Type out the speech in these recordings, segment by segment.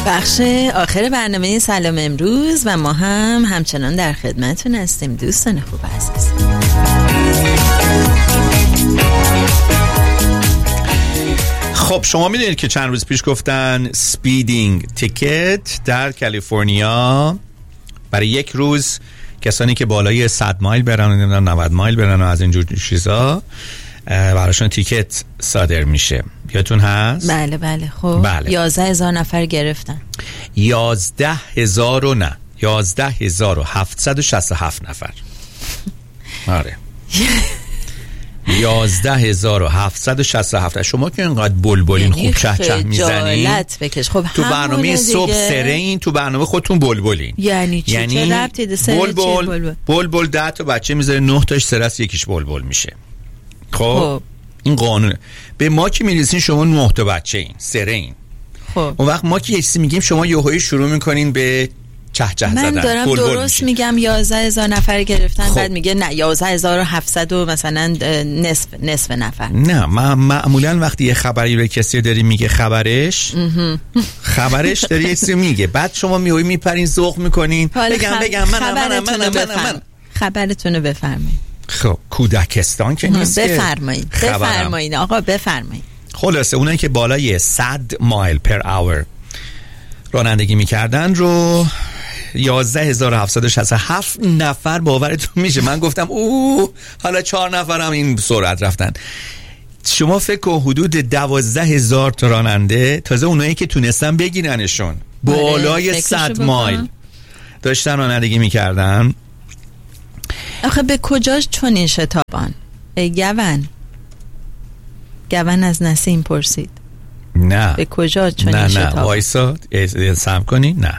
بخش آخر برنامه سلام امروز و ما هم همچنان در خدمتتون هستیم دوستان خوب عزیز. خب شما میدونید که چند روز پیش گفتن سپیدینگ تیکت در کالیفرنیا برای یک روز کسانی که بالای 100 مایل برن و 90 مایل برن و از اینجور چیزا براشون تیکت صادر میشه. یادتون هست؟ بله بله. خب بله. 11,000 نفر گرفتن. 11,767 نفر. آره 11,767. شما که اینقدر بلبلین خوب چه میزنین خب تو برنامه صبح سرین، تو برنامه خودتون بلبلین. یعنی چی؟ چه ربطی به سر بلبل 10 تا بچه میذاره 9 تاش سرست یکیش بلبل میشه. خب این قانونه. به ما که میرسین شما 9 تا بچه این سرین. خب اون وقت ما که یه چیزی میگیم شما یهویی شروع میکنین به چه زدن. من دارم درست میگم 11,000 نفر گرفتن. خب. بعد میگه نه 11,700 و مثلا نصف نفر. نه معمولا وقتی یه خبری به کسی داری میگه خبرش داری یه چیزی میگه بعد شما میپرین ذوق میکنین بگم من خبرتونو بفرمایید. خب کودکستان که نیست. بفرمایید آقا بفرمایید. خلاصه اونایی که بالای 100 مایل پر اور رانندگی میکردن رو 11,767 نفر باورتون میشه. من گفتم حالا 4 نفرم این سرعت رفتن. شما فکر کن حدود 12,000 تا راننده، تازه اونایی که تونستن بگیرنشون بالای 100 مایل داشتن رانندگی میکردن. آخه به کجاش چنین شتابان؟ گون از نسیم پرسید. نه به کجا چنین شتابان؟ نه وایسا سم کنی. نه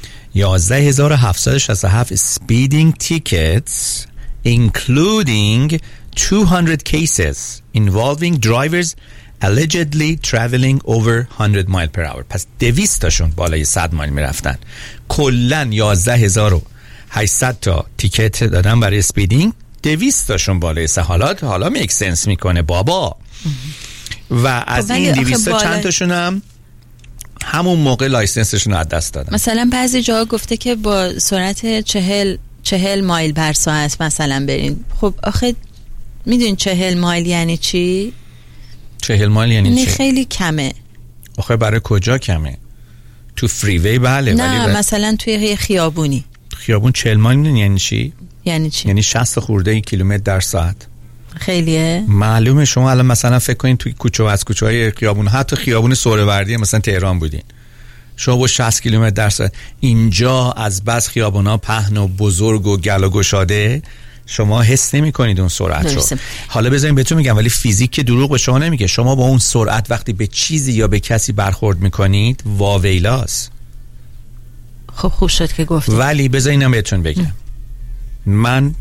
11,767 speeding tickets including 200 cases involving drivers allegedly traveling over 100 mile per hour. پس 200 تاشون بالای 100 مایل میرفتن. کلن 11,800 تا تیکت دادن برای اسپیدینگ، 200 تاشون بالای 100. حالا میک سنس میکنه بابا. و از این 200 تا چند تاشون هم همون موقع لایسنسشون رو از دست دادن. مثلا بعضی جاها گفته که با سرعت 40 مایل بر ساعت مثلا برین. خب آخه میدونین 40 مایل یعنی چی؟ 40 مایل یعنی چی؟ خیلی کمه. آخه برای کجا کمه؟ تو فریوی بله. نه مثلا توی یه خیابون 40 مایل یعنی چی؟ یعنی 60 خورده کیلومتر در ساعت. خیلیه. معلومه. شما الان مثلا فکر کنین توی کوچه از کوچه‌های خیابون، حتی خیابون سهروردی مثلا تهران بودین، شما با 60 کیلومتر در ساعت. اینجا از بس خیابونا پهن و بزرگ و گل و گشاده شما حس نمی‌کنید اون سرعت رو. حالا بذارین بهتون میگم، ولی فیزیک که دروغ به شما نمیگه. شما با اون سرعت وقتی به چیزی یا به کسی برخورد می‌کنید واویلاست. خب خوب شد که گفتید. ولی بذارینم بهتون بگم من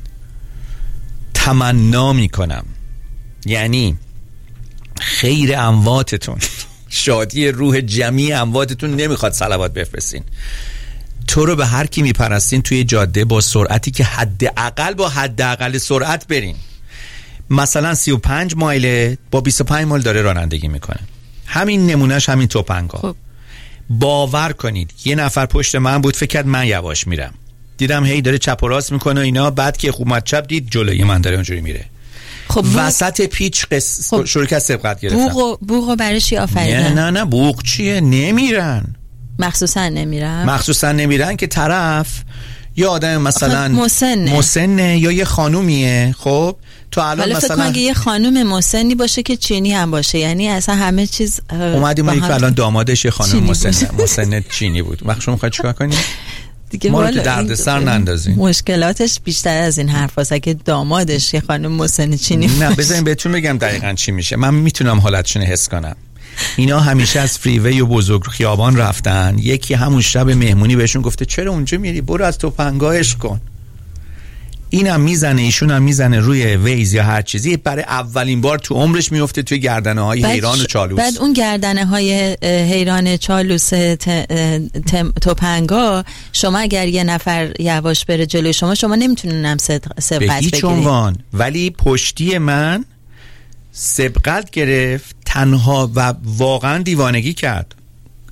تمنا میکنم، یعنی خیر امواتتون، شادی روح جمعی امواتتون نمیخواد صلوات بفرستین، تو رو به هر کی میپرستین توی جاده با سرعتی که حداقل سرعت برین. مثلا 35 مایل با 25 مایل داره رانندگی میکنه. همین نمونهش همین توپنگا. خب. باور کنید یه نفر پشت من بود، فکر کرد من یواش میرم، دیدم هی داره چپ و راست میکنه اینا، بعد که خوب چپ دید جلوی من داره اونجوری میره. خب وسط پیچ شروع کرد سبقت گرفتن. بوقو برای چی آفریدن؟ نه بوق چیه؟ نمیرن. مخصوصا نمیرن که طرف یا آدم مثلا مسنه یا یه خانومیه. خب تو الان مثلا اگه یه خانوم مسنی باشه که چینی هم باشه، یعنی اصلا همه چیز اومدیم که الان دامادش یه خانوم مسن چینی بود. وقت شما میخواید چیکار کنید؟ دیگه ما رو تو دردسر نندازین. مشکلاتش بیشتر از این حرف هست. اگه دامادش یه خانم مسن چینی نه بذارین بهتون بگم دقیقاً چی میشه. من میتونم حالتشون حس کنم. اینا همیشه از فریوی و بزرگ خیابان رفتن، یکی همون شب مهمونی بهشون گفته چرا اونجا میری، برو از توپنگاهش کن. اینم میزنه، ایشونم میزنه روی ویز یا هر چیزی، برای اولین بار تو عمرش میفته توی گردنه های حیران و چالوس. بعد اون گردنه های حیران چالوس توپنگا، شما اگر یه نفر یواش بره جلوی شما نمیتونن سبقت بگیرید. ولی پشتی من سبقت گرفت تنها و واقعا دیوانگی کرد.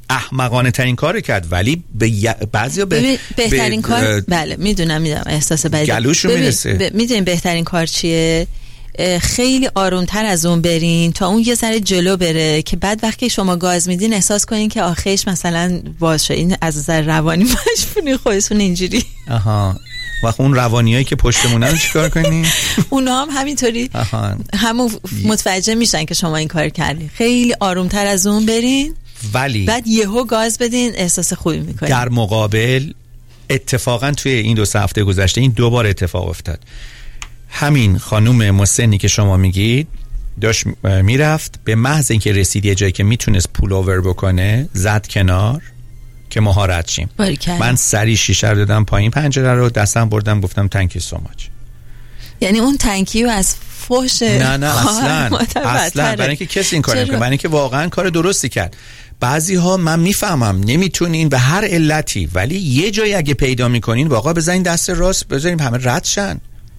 احمقانه ترین کار کرد، ولی به بعضیا بهترین کار بله میدونم احساس بدی گلوشون میرسه. میدونین بهترین کار چیه؟ خیلی آرومتر از اون برین تا اون یه ذره جلو بره که بعد وقتی شما گاز میدین احساس کنین که آخرش مثلا باشه این از نظر روانی مشفونی خودتون اینجوری. آها. و اون روانیایی که پشتمونن رو چیکار کنین؟ اونا هم همینطوری همون متوجه میشن که شما این کار کردین. خیلی آرومتر از اون برین ولی بعد یهو گاز بدین احساس خوبی میکنین. در مقابل اتفاقا توی این 2 هفته گذشته این 2 بار اتفاق افتاد. همین خانوم مسنی که شما میگید داشت میرفت، به محض اینکه رسید یه جایی که میتونست پول اوور بکنه زد کنار که مهارت شیم. من سری شیشه رو دادم پایین، پنجره رو دستم بردم گفتم تانکی سو ماچ. یعنی اون تانکیو از فحش نه اصلا برای اینکه کسی این کار نمیکنه، برای اینکه واقعا کار درستی کرد. بعضی ها من میفهمم نمیتونین به هر علتی، ولی یه جایی اگه پیدا میکنین واقعا بزنین دست راست، بذارین همه رد شن.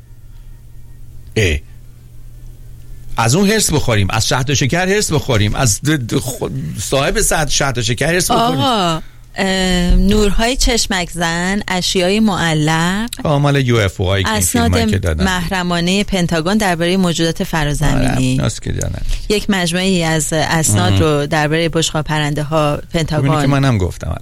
از اون هرس بخوریم، از شهد و شکر هرس بخوریم، از صاحب شهد و شکر هرس بخوریم. نورهای چشمک زن، اشیای معلق، مال UFO هایی که اسناد محرمانه پنتاگون درباره موجودات فرازمینی. یک مجموعه‌ای از اسناد رو درباره بشقاب پرنده ها پنتاگون که منم گفتم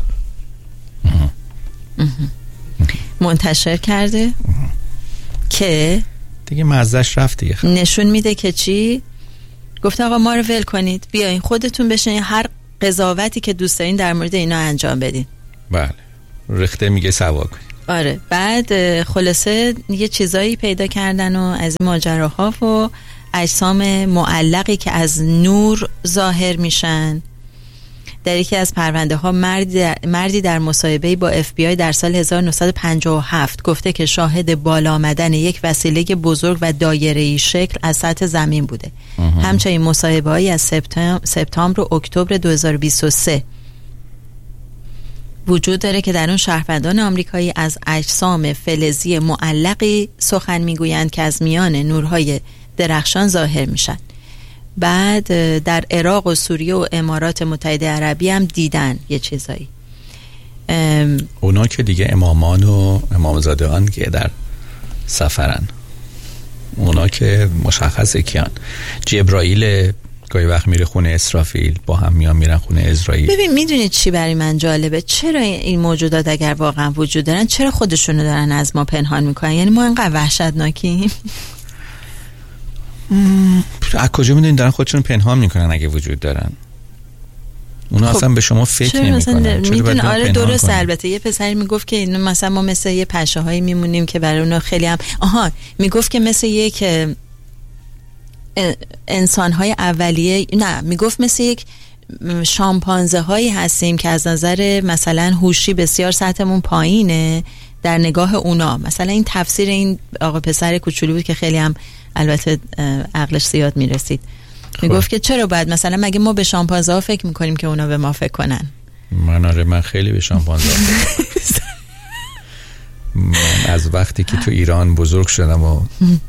منتشر کرده که دیگه مزهش رفت دیگه. نشون میده که چی؟ گفتن آقا ما رو ول کنید، بیاین خودتون بشین هر قضاوتی که دوست دارین در مورد اینا انجام بدین. بله رخته میگه سوا کنید. آره بعد خلاصه یه چیزایی پیدا کردن و از این ماجراها و اجسام معلقی که از نور ظاهر میشن. در یکی از پرونده ها مردی در مصاحبه‌ای با FBI در سال 1957 گفته که شاهد بالا آمدن یک وسیله بزرگ و دایره‌ای شکل از سطح زمین بوده. همچنین مصاحبه‌هایی از سپتامبر و اکتبر 2023 وجود داره که در اون شهروندان آمریکایی از اجسام فلزی معلقی سخن میگویند که از میان نورهای درخشان ظاهر میشن. بعد در عراق و سوریه و امارات متحده عربی هم دیدن یه چیزایی. اونا که دیگه امامان و امامزادهان که در سفرن، اونا که مشخصه کیان. جبرائیل گاهی وقت میره خونه اسرافیل، با هم میرن خونه اسرائیل. ببین میدونید چی برای من جالبه؟ چرا این موجودات اگر واقعا وجود دارن چرا خودشونو دارن از ما پنهان میکنن؟ یعنی ما اینقدر وحشتناکیم؟ از کجا میدونین دارن خودشون پنهان میکنن اگه وجود دارن؟ اونا اصلا به شما فکر نمیکنن. میدونن آره درست. البته یه پسری میگفت که این مثلا ما مثل یه پشه هایی میمونیم که برای اونا خیلی هم میگفت که مثل یک انسان های اولیه، نه میگفت مثل یک شامپانزه هایی هستیم که از نظر مثلا هوشی بسیار سطحمون پایینه در نگاه اونا. مثلا این تفسیر این آقا پسر کوچولو بود که خیلی هم البته عقلش زیاد میرسید. میگفت که چرا باید مثلا مگه ما به شامپانزه ها فکر میکنیم که اونا به ما فکر کنن؟ من خیلی به شامپانزه من از وقتی که تو ایران بزرگ شدم و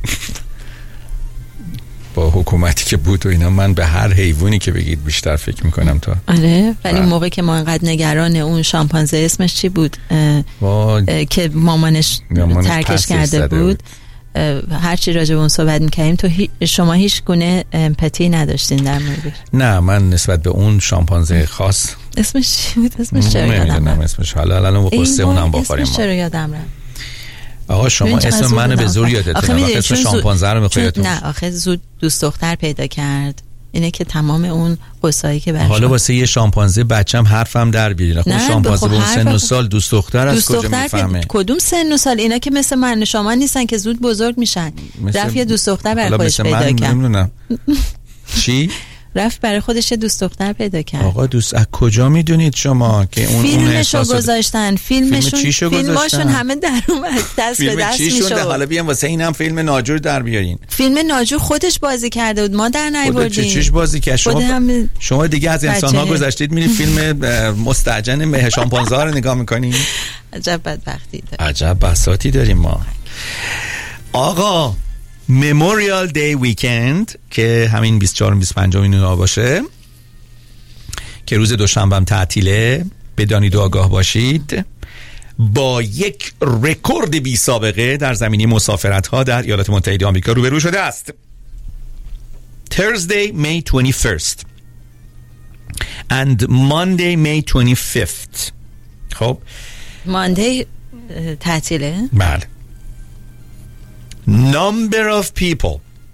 با حکومتی که بود و اینا، من به هر حیوانی که بگید بیشتر فکر میکنم تا آره. ولی موقع که ما انقدر نگران اون شامپانزه، اسمش چی بود که مامانش ترکش کرده بود، هرچی راجع به اون صحبت میکنیم تو شما هیچ گونه امپاتی نداشتین در موردش؟ نه من نسبت به اون شامپانزه خاص، اسمش چی بود؟ اسمش چرا یادم رفت؟ اسمش حالا با قصه اونم بخوریم. اسمش چرا یادم رفت؟ آقا شما اسم منو به زور یادتونه، اسم شامپانزه رو میخواید؟ نه آخه زود دوست دختر پیدا کرد. اینه که تمام اون قصایی که حالا واسه یه شامپانزه بچم حرفم در بیارین. خب شامپانزه به اون سن و سال دوست دختر از کجا میفهمه؟ کدوم سن و سال؟ اینا که مثل من شما نیستن که زود بزرگ میشن. رفت یه دوست دختر برای خودش پیدا کرد. چی؟ رفت برای خودش دوست دختر پیدا کرد. آقا دوست از کجا میدونید شما که اون فیلمشو گذاشتن؟ فیلمشون همه در اومد دست به دست میشد. حالا بیام واسه اینم فیلم ناجور در بیارین. فیلم ناجور خودش بازی کرده بود، ما در نیاوردیم. چیش بازی کرد؟ شما دیگه از انسان‌ها گذشتید میرید فیلم مستعجن شامپانزه ها رو نگاه میکنید. عجب بدبختی داریم. عجب بساطی داریم ما. آقا مموریال دی ویکند که همین 24 و 25 اینو باشه که روز دوشنبه هم تعطیله، بدانید و آگاه باشید، با یک رکورد بی سابقه در زمینه مسافرت ها در ایالات متحده آمریکا روبرو شده است. Thursday, May 21st and Monday, May 25th. خب Monday تعطیله؟ بله. Number of people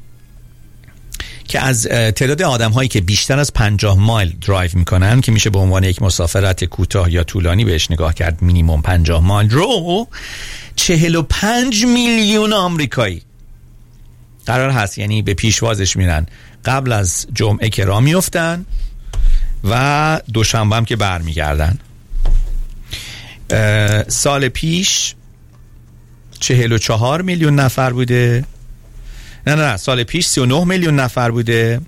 که از تعداد آدم هایی که بیشتر از 50 مایل درایو میکنن، که میشه به عنوان یک مسافرت کوتاه یا طولانی بهش نگاه کرد، مینیمم 50 مایل رو 45 میلیون آمریکایی قرار هست، یعنی به پیشوازش میرن قبل از جمعه که راه میفتن و دوشنبه هم که برمیگردن. سال پیش 44 میلیون نفر بوده، نه سال پیش 39 میلیون نفر بوده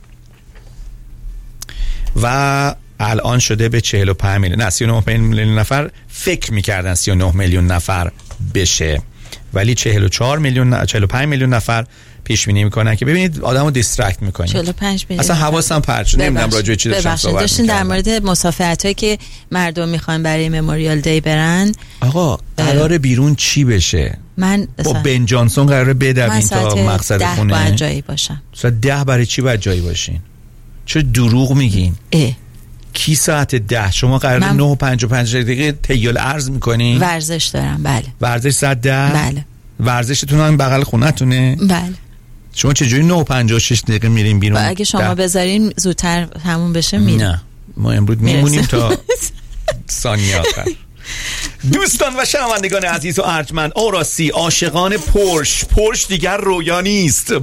و الان شده به 45 میلیون. نه 39 میلیون نفر فکر میکردن 39 میلیون نفر بشه، ولی 45 میلیون نفر پیش بینی میکنن که ببینید آدمو دیسترکت میکنید. 45 میلیون اصلا حواسم پرت شد، نمیدونم راجع به چی داشتم صحبت داشتین در مورد مسافرتایی که مردم میخوان برای مموریال دی برن. آقا قراره بیرون چی بشه؟ من با بن جانسون قراره بدوین تا مقصد خونه. من 10 جایی باشم. ساعت 10 برای چی باید جایی باشین؟ چه دروغ میگین؟ کی ساعت 10؟ شما قراره 9:55 دقیقه تیال عرض میکنین؟ ورزش دارم. بله. ورزش ساعت 10؟ بله. ورزشتون هم بغل خونتونه؟ بله. شما چجوری 9:56 دقیقه میرین بیرون؟ اگه شما بذارین زودتر تموم بشه میریم. نه ما امروز میمونیم تا ثانیه آخر. دوستان و شنوندگان عزیز و ارجمند، آراسی عاشقان پورش دیگر رویا نیست.